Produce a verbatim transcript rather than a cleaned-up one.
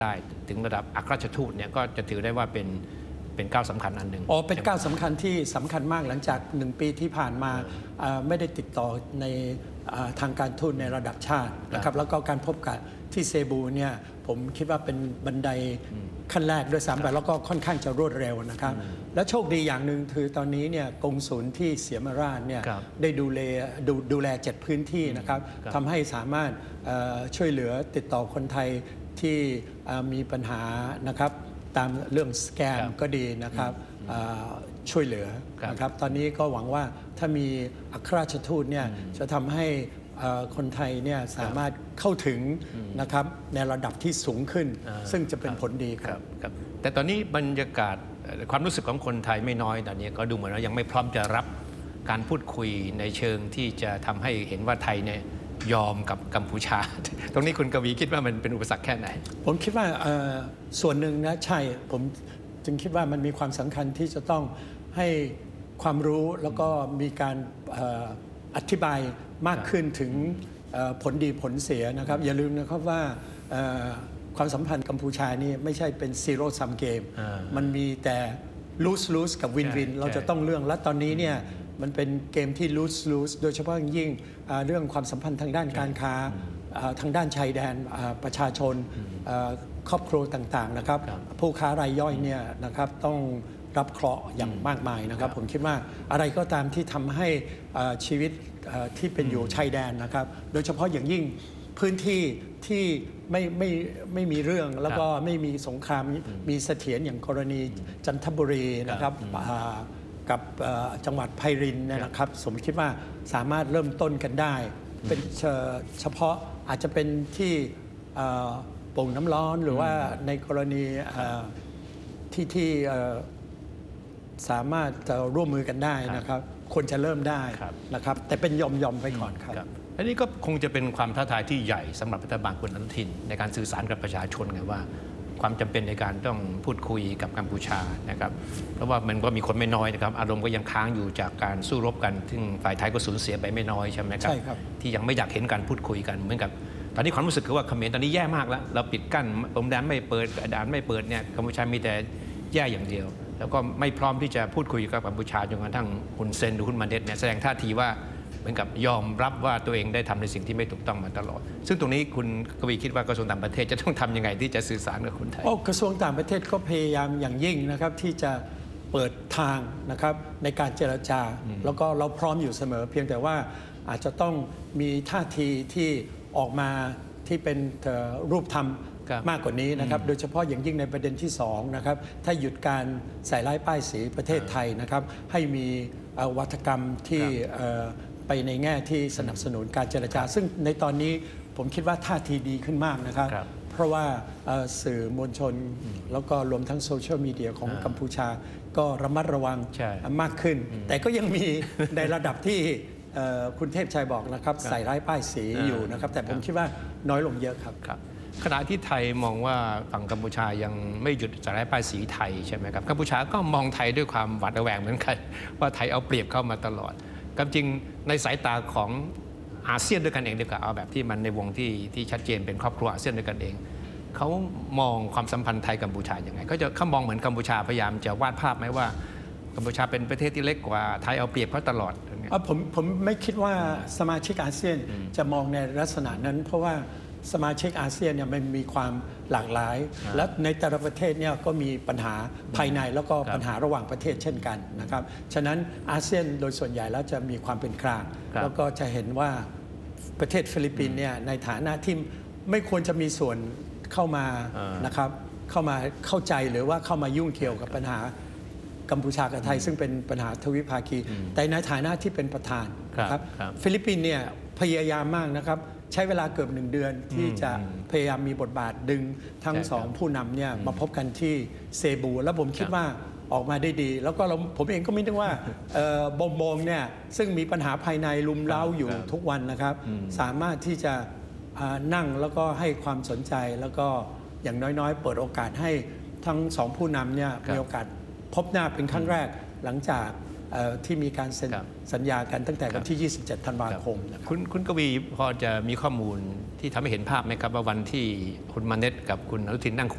ได้ถึงระดับอัครราชทูตเนี่ยก็จะถือได้ว่าเป็นเป็นก้าวสำคัญอันหนึ่งอ๋อเป็นก้าวสำคัญที่สำคัญมากหลังจากหนึ่งปีที่ผ่านมาไม่ได้ติดต่อในทางการทูตในระดับชาตินะครับแล้วก็การพบกันที่เซบูเนี่ยผมคิดว่าเป็นบันไดขั้นแรกด้วยซ้ำไปแล้วก็ค่อนข้างจะรวดเร็วนะครับและโชคดีอย่างหนึ่งคือตอนนี้เนี่ยกงสุลที่เสียมราชเนี่ยได้ดูแลดูดูแลเจ็ดพื้นที่นะครับทำให้สามารถช่วยเหลือติดต่อคนไทยที่มีปัญหานะครับตามเรื่องสแกมก็ดีนะครับช่วยเหลือนะครับตอนนี้ก็หวังว่าถ้ามีอัครราชทูตเนี่ยจะทำให้คนไทยเนี่ยสามารถเข้าถึงนะครับในระดับที่สูงขึ้นซึ่งจะเป็นผลดีครับแต่ตอนนี้บรรยากาศความรู้สึกของคนไทยไม่น้อยตอนนี้ก็ดูเหมือนว่ายังไม่พร้อมจะรับการพูดคุยในเชิงที่จะทำให้เห็นว่าไทยเนี่ยยอมกับกัมพูชาตรงนี้คุณกวีคิดว่ามันเป็นอุปสรรคแค่ไหนผมคิดว่าส่วนหนึ่งนะใช่ผมจึงคิดว่ามันมีความสำคัญที่จะต้องให้ความรู้แล้วก็มีการอธิบายมากขึ้นถึงผลดีผลเสียนะครับอย่าลืมนะครับว่าความสัมพันธ์กัมพูชานี่ไม่ใช่เป็นซีโร่ซัมเกมมันมีแต่ลูสลูสกับวินวินเราจะต้องเรื่องและตอนนี้เนี่ยมันเป็นเกมที่ลูสลูสโดยเฉพาะยิ่งเรื่องความสัมพันธ์ทางด้านการค้าทางด้านชายแดนประชาชนครอบครัวต่างๆนะครับผู้ค้ารายย่อยเนี่ยนะครับต้องรับเคราะห์อย่างมากมายนะครับผมคิดว่าอะไรก็ตามที่ทำให้ชีวิตที่เป็นอยู่ชายแดนนะครับโดยเฉพาะอย่างยิ่งพื้นที่ที่ไม่ไม่ไม่มีเรื่องแล้วก็ไม่มีสงครามมีเสถียรอย่างกรณีจันทบุรีนะครับกับจังหวัดไพรินนะครับผมคิดว่าสามารถเริ่มต้นกันได้เป็นเฉพาะอาจจะเป็นที่โป่งน้ำร้อนหรือว่าในกรณีที่ที่สามารถจะร่วมมือกันได้นะครับควรจะเริ่มได้นะครับแต่เป็นยอมยอมไปก่อนครับอันนี้ก็คงจะเป็นความท้าทายที่ใหญ่สำหรับรัฐบาลคุณอนุทินในการสื่อสารกับประชาชนไงว่าความจำเป็นในการต้องพูดคุยกับกัมพูชานะครับเพราะว่ามันก็มีคนไม่น้อยนะครับอารมณ์ก็ยังค้างอยู่จากการสู้รบกันซึ่งฝ่ายไทยก็สูญเสียไปไม่น้อยใช่ไหมครับที่ยังไม่อยากเห็นการพูดคุยกันเหมือนกับตอนนี้ความรู้สึกคือว่าเขมรตอนนี้แย่มากแล้วเราปิดกั้นพรมแดนไม่เปิดด่านไม่เปิดเนี่ยกัมพูชามีแต่แย่อย่างเดียวแล้วก็ไม่พร้อมที่จะพูดคุยกับกัมพูชาจนกระทั่งฮุนเซนหรือฮุนมาเดตเนี่ยแสดงท่าทีว่าเหมือนกับยอมรับว่าตัวเองได้ทำในสิ่งที่ไม่ถูกต้องมาตลอดซึ่งตรงนี้คุณกวีคิดว่ากระทรวงต่างประเทศจะต้องทำยังไงที่จะสื่อสารกับคนไทยโอ้กระทรวงต่างประเทศก็พยายามอย่างยิ่งนะครับที่จะเปิดทางนะครับในการเจรจาแล้วก็เราพร้อมอยู่เสมอเพียงแต่ว่าอาจจะต้องมีท่าทีที่ออกมาที่เป็นรูปธรรมมากกว่านี้นะครับโดยเฉพาะอย่างยิ่งในประเด็นที่สองนะครับถ้าหยุดการใส่ร้ายป้ายสีประเทศไทยนะครับให้มีวัฒกรรมที่ไปในแง่ที่สนับสนุนการเจรจาซึ่งในตอนนี้ผมคิดว่าท่าทีดีขึ้นมากนะครับเพราะว่าสื่อมวลชนแล้วก็รวมทั้งโซเชียลมีเดียของกัมพูชาก็ระมัดระวังมากขึ้นแต่ก็ยังมีในระดับที่คุณเทพชัยบอกนะครับใส่ร้ายป้ายสีอยู่นะครับแต่ผมคิดว่าน้อยลงเยอะครับขณะที่ไทยมองว่าฝั่งกัมพูชายังไม่หยุดใส่ร้ายป้ายสีไทยใช่ไหมครับกัมพูชาก็มองไทยด้วยความหวาดระแวงเหมือนกันว่าไทยเอาเปรียบเข้ามาตลอดความจริงในสายตาของอาเซียนด้วยกันเองดีกว่าเอาแบบที่มันในวงที่ที่ชัดเจนเป็นครอบครัวอาเซียนด้วยกันเองเขามองความสัมพันธ์ไทยกัมพูชาอย่างไงเขาจะเขามองเหมือนกัมพูชาพยายามจะวาดภาพไหมว่ากัมพูชาเป็นประเทศที่เล็กกว่าไทยเอาเปรียบเขาตลอดผมผมไม่คิดว่าสมาชิกอาเซียนจะมองในลักษณะนั้นเพราะว่าสมาชิกอาเซียนเนี่ยมันมีความหลากหลายและในแต่ละประเทศเนี่ยก็มีปัญหาภายในแล้วก็ปัญหาระหว่างประเทศเช่นกันนะครับฉะนั้นอาเซียนโดยส่วนใหญ่แล้วจะมีความเป็นกลางแล้วก็จะเห็นว่าประเทศฟิลิปปินส์เนี่ยในฐานะที่ไม่ควรจะมีส่วนเข้ามานะครับเข้ามาเข้าใจหรือว่าเข้ามายุ่งเกี่ยวกับปัญหากัมพูชากับไทยซึ่งเป็นปัญหาทวิภาคีแต่ในฐานะที่เป็นประธานครับฟิลิปปินส์เนี่ยพยายามมากนะครับใช้เวลาเกือบหนึ่งเดือนที่จะพยายามมีบทบาทดึงทั้งสองผู้นำเนี่ยมาพบกันที่เซบูแล้วผมคิดว่าออกมาได้ดีแล้วก็ผมเองก็ไม่นึกว่าบงบงเนี่ยซึ่งมีปัญหาภายในลุมเล้าอยู่ทุกวันนะครับสามารถที่จะนั่งแล้วก็ให้ความสนใจแล้วก็อย่างน้อยๆเปิดโอกาสให้ทั้งสองผู้นำเนี่ยมีโอกาสพบหน้าเป็นครั้งแรกหลังจากเอ่อที่มีการเซ็นครับสัญญากันตั้งแต่ครัวันบที่ ยี่สิบเจ็ด ธันวาคมนะครับคุณคุณกวีพอจะมีข้อมูลที่ทำให้เห็นภาพไหมครับว่าวันที่คุณมาเน็ตกับคุณอนุทินนั่งคุย